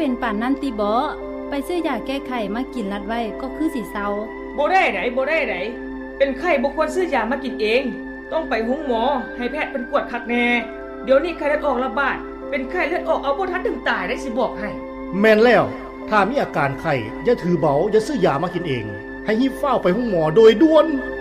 เป็นป่านนั้นติบ่ไปซื้อยาแก้ไข้มากินรัดไว้ก็คือสิเซาบ่ได้ไดเป็นไข้บ่ควรซื้อยามากินเองต้องไปห้องหมอให้แพทย์เป็นกวดคักแน่เดี๋ยวนี้ไข้เลือดออกระบาดเป็นไข้เลือดออกเอาบ่ทันถึงตายได้สิบอกให้แม่นแล้วถ้ามีอาการไข้อย่าถือเบาอย่าซื้อยามากินเองให้รีบเฝ้าไปห้องหมอโดยด่วน